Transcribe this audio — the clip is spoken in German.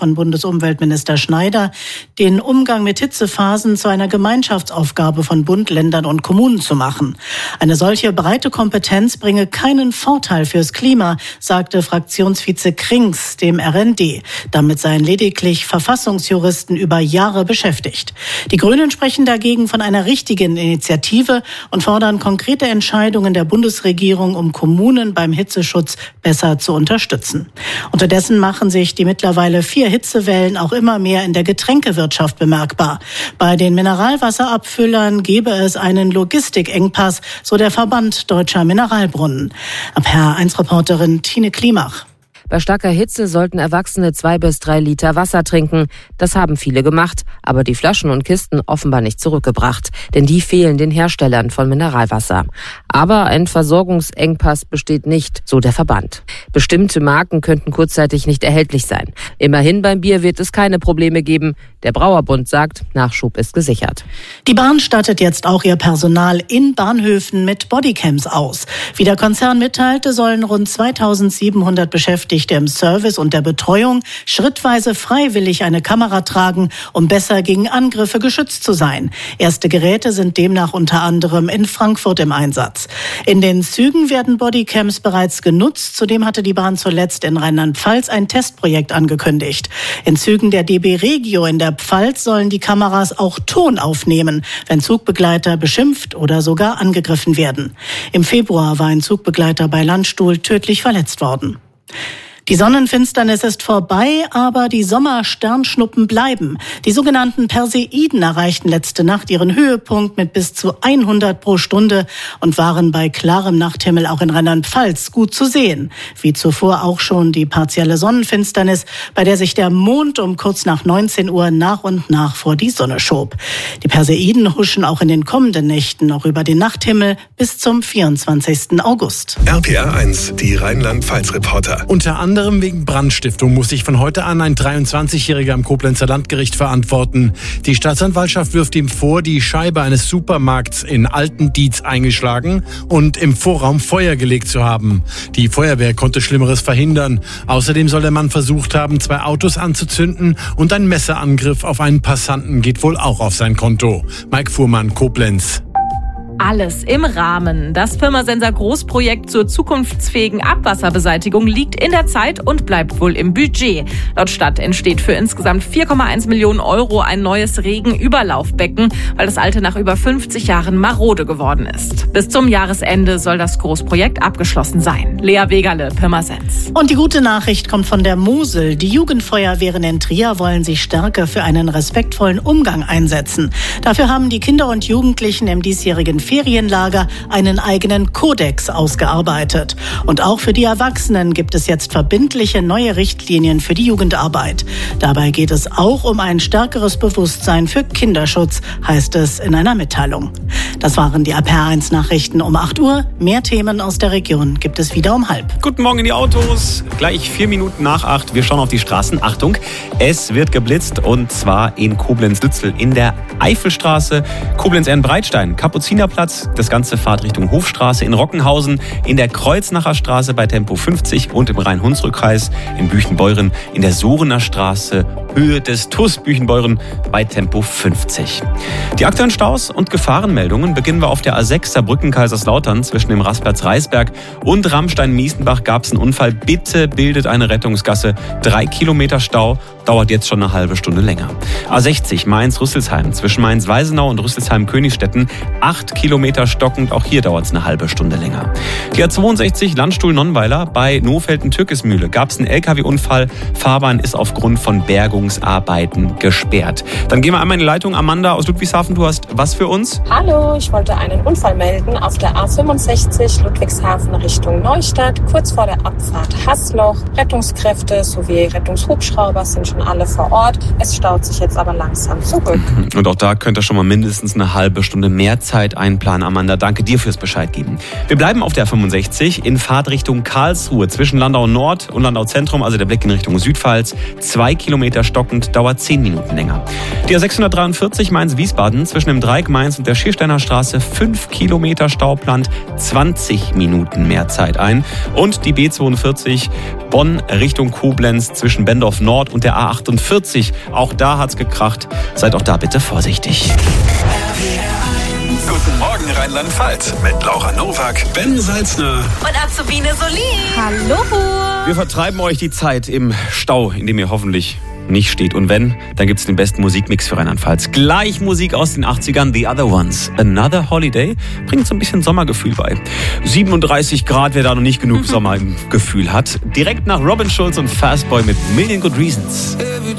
von Bundesumweltminister Schneider, den Umgang mit Hitzephasen zu einer Gemeinschaftsaufgabe von Bund, Ländern und Kommunen zu machen. Eine solche breite Kompetenz bringe keinen Vorteil fürs Klima, sagte Fraktionsvize Krings dem RND. Damit seien lediglich Verfassungsjuristen über Jahre beschäftigt. Die Grünen sprechen dagegen von einer richtigen Initiative und fordern konkrete Entscheidungen der Bundesregierung, um Kommunen beim Hitzeschutz besser zu unterstützen. Unterdessen machen sich die mittlerweile 4 Hitzewellen auch immer mehr in der Getränkewirtschaft bemerkbar. Bei den Mineralwasserabfüllern gebe es einen Logistikengpass, so der Verband Deutscher Mineralbrunnen. HR1-Reporterin Tine Klimach. Bei starker Hitze sollten Erwachsene 2 bis 3 Liter Wasser trinken. Das haben viele gemacht, aber die Flaschen und Kisten offenbar nicht zurückgebracht. Denn die fehlen den Herstellern von Mineralwasser. Aber ein Versorgungsengpass besteht nicht, so der Verband. Bestimmte Marken könnten kurzzeitig nicht erhältlich sein. Immerhin beim Bier wird es keine Probleme geben. Der Brauerbund sagt, Nachschub ist gesichert. Die Bahn stattet jetzt auch ihr Personal in Bahnhöfen mit Bodycams aus. Wie der Konzern mitteilte, sollen rund 2700 Beschäftigte im Service und der Betreuung schrittweise freiwillig eine Kamera tragen, um besser gegen Angriffe geschützt zu sein. Erste Geräte sind demnach unter anderem in Frankfurt im Einsatz. In den Zügen werden Bodycams bereits genutzt. Zudem hatte die Bahn zuletzt in Rheinland-Pfalz ein Testprojekt angekündigt. In Zügen der DB Regio in der Pfalz sollen die Kameras auch Ton aufnehmen, wenn Zugbegleiter beschimpft oder sogar angegriffen werden. Im Februar war ein Zugbegleiter bei Landstuhl tödlich verletzt worden. Die Sonnenfinsternis ist vorbei, aber die Sommersternschnuppen bleiben. Die sogenannten Perseiden erreichten letzte Nacht ihren Höhepunkt mit bis zu 100 pro Stunde und waren bei klarem Nachthimmel auch in Rheinland-Pfalz gut zu sehen. Wie zuvor auch schon die partielle Sonnenfinsternis, bei der sich der Mond um kurz nach 19 Uhr nach und nach vor die Sonne schob. Die Perseiden huschen auch in den kommenden Nächten noch über den Nachthimmel bis zum 24. August. RPR1, die Rheinland-Pfalz-Reporter. Unter anderem wegen Brandstiftung muss sich von heute an ein 23-Jähriger am Koblenzer Landgericht verantworten. Die Staatsanwaltschaft wirft ihm vor, die Scheibe eines Supermarkts in Altendietz eingeschlagen und im Vorraum Feuer gelegt zu haben. Die Feuerwehr konnte Schlimmeres verhindern. Außerdem soll der Mann versucht haben, 2 Autos anzuzünden und ein Messerangriff auf einen Passanten geht wohl auch auf sein Konto. Mike Fuhrmann, Koblenz. Alles im Rahmen. Das Pirmasens Großprojekt zur zukunftsfähigen Abwasserbeseitigung liegt in der Zeit und bleibt wohl im Budget. Laut Stadt entsteht für insgesamt 4,1 Millionen Euro ein neues Regenüberlaufbecken, weil das alte nach über 50 Jahren marode geworden ist. Bis zum Jahresende soll das Großprojekt abgeschlossen sein. Lea Wegerle, Pirmasens. Und die gute Nachricht kommt von der Mosel. Die Jugendfeuerwehren in Trier wollen sich stärker für einen respektvollen Umgang einsetzen. Dafür haben die Kinder und Jugendlichen im diesjährigen Ferienlager einen eigenen Kodex ausgearbeitet. Und auch für die Erwachsenen gibt es jetzt verbindliche neue Richtlinien für die Jugendarbeit. Dabei geht es auch um ein stärkeres Bewusstsein für Kinderschutz, heißt es in einer Mitteilung. Das waren die RPR1 Nachrichten um 8 Uhr. Mehr Themen aus der Region gibt es wieder um 7:30. Guten Morgen in die Autos. Gleich 4 Minuten nach 8. Wir schauen auf die Straßen. Achtung, es wird geblitzt und zwar in Koblenz-Lützel in der Eifelstraße, Koblenz-Ehrenbreitstein, Kapuzinerplatz. Das Ganze fahrt Richtung Hofstraße in Rockenhausen, in der Kreuznacher Straße bei Tempo 50 und im Rhein-Hunsrück-Kreis in Büchenbeuren in der Sorener Straße, Höhe des TUS Büchenbeuren bei Tempo 50. Die aktuellen Staus und Gefahrenmeldungen beginnen wir auf der A6 Saarbrücken-Kaiserslautern zwischen dem Rastplatz Reisberg und Rammstein-Miesenbach gab es einen Unfall. Bitte bildet eine Rettungsgasse. 3 Kilometer Stau, dauert jetzt schon eine halbe Stunde länger. A60 Mainz-Rüsselsheim zwischen Mainz-Weisenau und Rüsselsheim-Königstetten 8 Kilometer stockend, auch hier dauert es eine halbe Stunde länger. Die A62 Landstuhl-Nonnweiler bei Nohfelden-Türkismühle gab es einen LKW-Unfall. Fahrbahn ist aufgrund von Bergungsarbeiten gesperrt. Dann gehen wir einmal in die Leitung. Amanda aus Ludwigshafen, du hast was für uns? Hallo, ich wollte einen Unfall melden auf der A65 Ludwigshafen Richtung Neustadt, kurz vor der Abfahrt Haßloch. Rettungskräfte sowie Rettungshubschrauber sind schon alle vor Ort. Es staut sich jetzt aber langsam zurück. Und auch da könnt ihr schon mal mindestens eine halbe Stunde mehr Zeit einplanen. Amanda, danke dir fürs Bescheid geben. Wir bleiben auf der 65 in Fahrtrichtung Karlsruhe zwischen Landau Nord und Landau Zentrum, also der Blick in Richtung Südpfalz. 2 Kilometer stockend, dauert 10 Minuten länger. Die A643 Mainz-Wiesbaden zwischen dem Dreieck Mainz und der Schiersteiner Straße 5 Kilometer Stau, plant 20 Minuten mehr Zeit ein. Und die B42 Bonn Richtung Koblenz zwischen Bendorf Nord und der A48. Auch da hat's gekracht. Seid auch da bitte vorsichtig. Guten Morgen Rheinland-Pfalz mit Laura Nowak, Ben Salzner Und Azubine Solin. Hallo. Wir vertreiben euch die Zeit im Stau, in dem ihr hoffentlich nicht steht. Und wenn, dann gibt's den besten Musikmix für Rheinland-Pfalz. Gleich Musik aus den 80ern, The Other Ones. Another Holiday bringt so ein bisschen Sommergefühl bei. 37 Grad, wer da noch nicht genug Sommer im Gefühl hat. Direkt nach Robin Schulz und Fastboy mit Million Good Reasons. Every